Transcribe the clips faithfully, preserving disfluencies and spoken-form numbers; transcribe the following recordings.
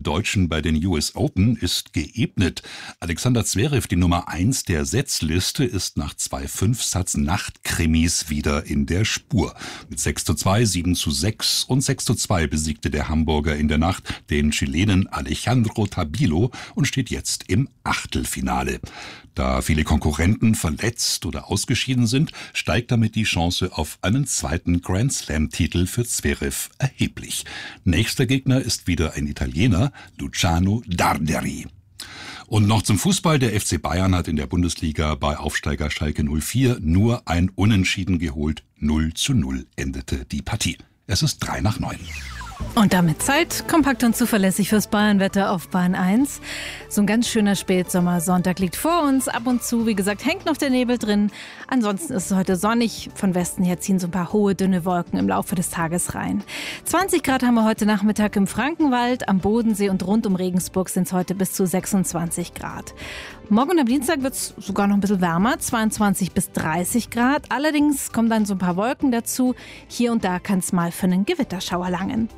Deutschen bei den U S Open ist geebnet. Alexander Zverev, die Nummer eins der Setzliste, ist nach zwei Fünfsatz-Nachtkrimis wieder in der Spur. Mit sechs zu zwei, sieben zu sechs und sechs zu zwei besiegte der Hamburger in der Nacht den Chilenen Alejandro Tabilo und steht jetzt im Achtelfinale. Da viele Konkurrenten verletzt oder ausgeschieden sind, steigt damit die Chance auf einen zweiten Grand-Slam-Titel für Zverev erheblich. Nächster Gegner ist wieder ein Italiener, Luciano Darderi. Und noch zum Fußball. Der F C Bayern hat in der Bundesliga bei Aufsteiger Schalke null vier nur ein Unentschieden geholt. null zu null endete die Partie. Es ist drei nach neun. Und damit Zeit, kompakt und zuverlässig fürs Bayernwetter auf Bahn eins. So ein ganz schöner Spätsommersonntag liegt vor uns. Ab und zu, wie gesagt, hängt noch der Nebel drin. Ansonsten ist es heute sonnig. Von Westen her ziehen so ein paar hohe, dünne Wolken im Laufe des Tages rein. zwanzig Grad haben wir heute Nachmittag im Frankenwald. Am Bodensee und rund um Regensburg sind es heute bis zu sechsundzwanzig Grad. Morgen und am Dienstag wird es sogar noch ein bisschen wärmer, zweiundzwanzig bis dreißig Grad. Allerdings kommen dann so ein paar Wolken dazu. Hier und da kann es mal für einen Gewitterschauer langen.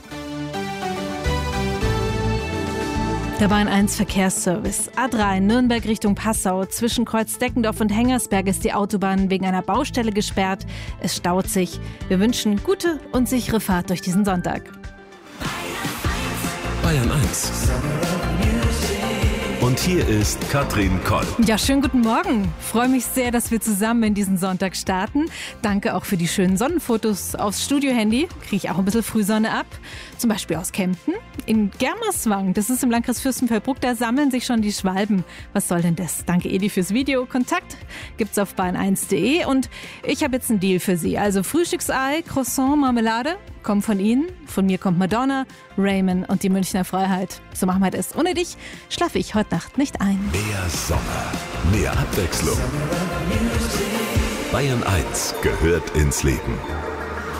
Der Bahn eins Verkehrsservice. A drei Nürnberg Richtung Passau. Zwischen Kreuz Deckendorf und Hengersberg ist die Autobahn wegen einer Baustelle gesperrt. Es staut sich. Wir wünschen gute und sichere Fahrt durch diesen Sonntag. Bayern eins. Und hier ist Katrin Koll. Ja, schönen guten Morgen. Freue mich sehr, dass wir zusammen in diesen Sonntag starten. Danke auch für die schönen Sonnenfotos aufs Studiohandy. Kriege ich auch ein bisschen Frühsonne ab. Zum Beispiel aus Kempten. In Germerswang, das ist im Landkreis Fürstenfeldbruck, da sammeln sich schon die Schwalben. Was soll denn das? Danke Edi fürs Video. Kontakt gibt's auf bahn eins punkt de und ich habe jetzt einen Deal für Sie. Also Frühstücksei, Croissant, Marmelade kommen von Ihnen. Von mir kommt Madonna, Raymond und die Münchner Freiheit. So machen wir das. Ohne dich schlafe ich heute Nacht nicht ein. Mehr Sommer, mehr Abwechslung. Bayern eins gehört ins Leben.